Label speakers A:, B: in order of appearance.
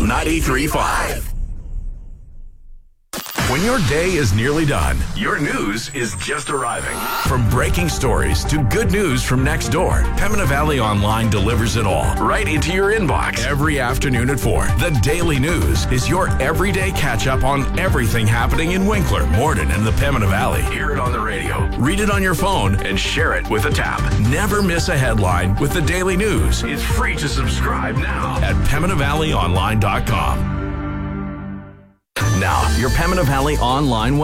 A: 93.5. When your day is nearly done, your news is just arriving. From breaking stories to good news from next door, Pembina Valley Online delivers it all right into your inbox every afternoon at 4. The Daily News is your everyday catch-up on everything happening in Winkler, Morden, and the Pembina Valley. Hear it on the radio, read it on your phone, and share it with a tap. Never miss a headline with the Daily News. It's free to subscribe now at PembinaValleyOnline.com. Now, your Pembina Valley Online